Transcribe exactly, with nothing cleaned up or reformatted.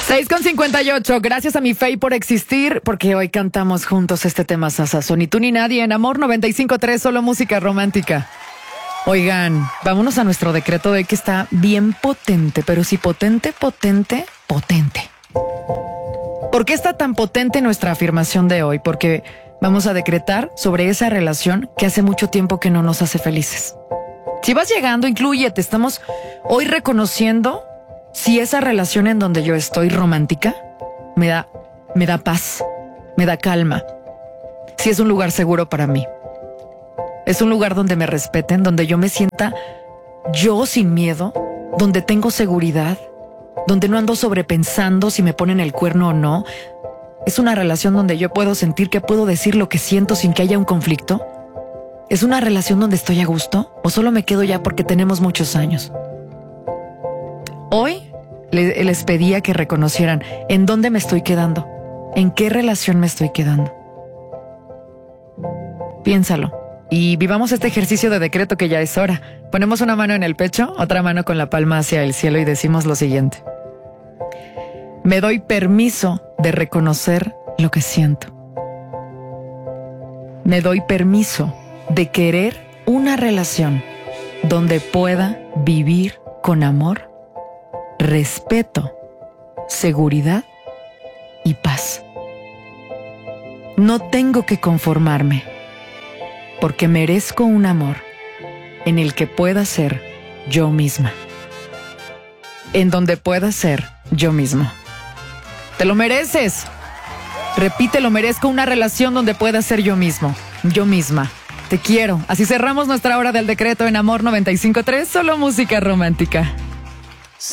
seis con cincuenta y ocho, gracias a mi Fey por existir, porque hoy cantamos juntos este tema sasazón. Ni tú ni nadie en Amor noventa y cinco punto tres, solo música romántica. Oigan, vámonos a nuestro decreto de que está bien potente, pero sí potente, potente, potente. ¿Por qué está tan potente nuestra afirmación de hoy? Porque vamos a decretar sobre esa relación que hace mucho tiempo que no nos hace felices. Si vas llegando, inclúyete. Estamos hoy reconociendo si esa relación en donde yo estoy romántica me da, me da paz, me da calma. Si es un lugar seguro para mí. Es un lugar donde me respeten, donde yo me sienta yo sin miedo, donde tengo seguridad, donde no ando sobrepensando si me ponen el cuerno o no. Es una relación donde yo puedo sentir que puedo decir lo que siento sin que haya un conflicto. ¿Es una relación donde estoy a gusto o solo me quedo ya porque tenemos muchos años? Hoy les pedía que reconocieran en dónde me estoy quedando, en qué relación me estoy quedando. Piénsalo y vivamos este ejercicio de decreto que ya es hora. Ponemos una mano en el pecho, otra mano con la palma hacia el cielo y decimos lo siguiente. Me doy permiso de reconocer lo que siento. Me doy permiso de querer una relación donde pueda vivir con amor, respeto, seguridad y paz. No tengo que conformarme, porque merezco un amor en el que pueda ser yo misma. En donde pueda ser yo mismo. ¡Te lo mereces! Repítelo, merezco una relación donde pueda ser yo mismo, yo misma. Te quiero. Así cerramos nuestra hora del decreto en Amor noventa y cinco punto tres, solo música romántica.